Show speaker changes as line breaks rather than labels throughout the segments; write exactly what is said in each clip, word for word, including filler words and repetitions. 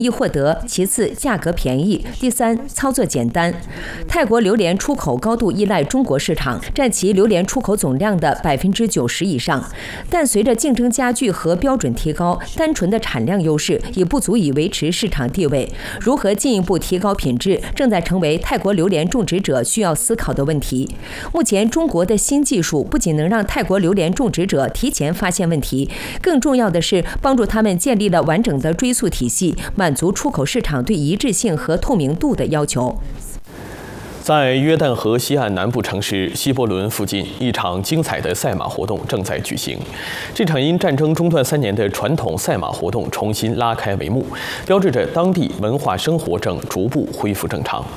易获得，其次价格便宜，第三操作简单。泰国榴莲出口高度依赖中国市场，占其榴莲出口总量的百分之九十以上。但随着竞争加剧和标准提高，单纯的产量优势已不足以维持市场地位。如何进一步提高品质，正在成为泰国榴莲种植者需要思考的问题。目前，中国的新技术不仅能让泰国榴莲种植者提前发现问题，更重要的是帮助他们建立了完整的追溯体系，满足出口市场对一致性和透明度的要求。
在约旦河西岸南部城市希伯伦附近，一场精彩的赛马活动正在举行。这场因战争中断三年的传统赛马活动重新拉开帷幕，标志着当地文化生活正逐步恢复正常。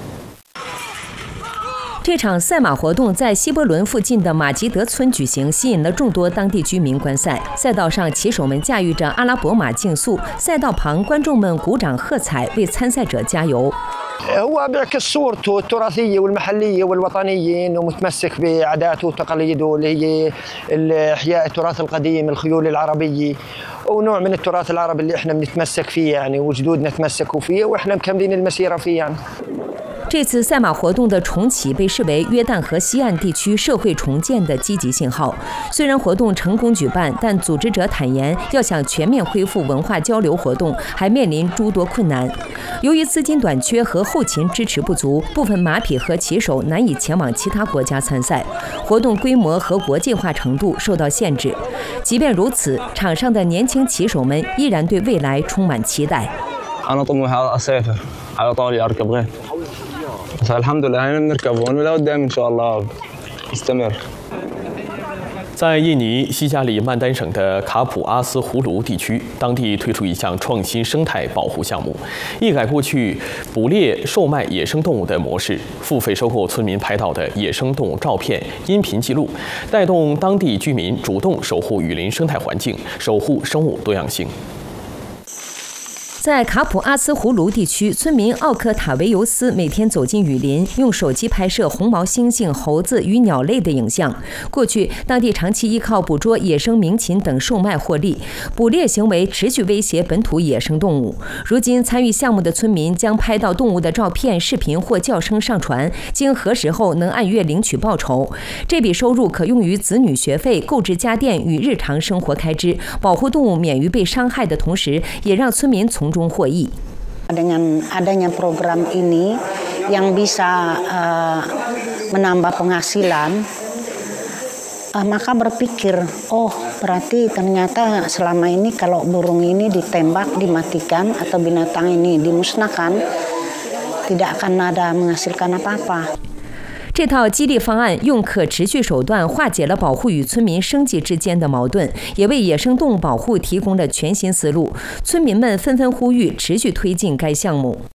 这场赛马活动在希伯伦附近的马吉德村举行，吸引了众多当地居民观赛。赛道上，骑手们驾驭着阿拉伯马竞速，赛道旁观众们鼓掌喝彩，为参赛者加油。
هو بيعكس صورته التراثية والمحلية والوطنية إنه متمسك بعاداته وتقاليده اللي هي إحياء التراث القديم الخيول العربية ونوع من التراث العربي اللي إحنا بنتمسك فيه يعني وجدودنا تمسكوا فيه وإحنا مكملين المسيرة فيه يعني.
这次赛马活动的重启被视为约旦河西岸地区社会重建的积极信号。虽然活动成功举办，但组织者坦言，要想全面恢复文化交流活动，还面临诸多困难。由于资金短缺和后勤支持不足，部分马匹和骑手难以前往其他国家参赛，活动规模和国际化程度受到限制。即便如此，场上的年轻骑手们依然对未来充满期待。
أنا طموحي أسافر على طول أركب غير بس الحمد لله إحنا بنركب ولقدام إن شاء الله نستمر。
在印尼西加里曼丹省的卡普阿斯胡卢地区，当地推出一项创新生态保护项目，一改过去捕猎、售卖野生动物的模式，付费收购村民拍到的野生动物照片、音频记录，带动当地居民主动守护雨林生态环境，守护生物多样性。
在卡普阿斯胡卢地区，村民奥克塔维尤斯每天走进雨林，用手机拍摄红毛猩猩、猴子与鸟类的影像。过去，当地长期依靠捕捉野生鸣禽等售卖获利，捕猎行为持续威胁本土野生动物。如今，参与项目的村民将拍到动物的照片、视频或叫声上传，经核实后能按月领取报酬。这笔收入可用于子女学费、购置家电与日常生活开支，保护动物免于被伤害的同时，也让村民从中获益。
Dengan adanya program ini yang bisa uh, menambah penghasilan, uh, maka berpikir, oh berarti ternyata selama ini kalau burung ini ditembak, dimatikan atau binatang ini dimusnahkan, tidak akan ada menghasilkan apa-apa。
这套激励方案用可持续手段化解了保护与村民生计之间的矛盾，也为野生动物保护提供了全新思路。村民们纷纷呼吁持续推进该项目。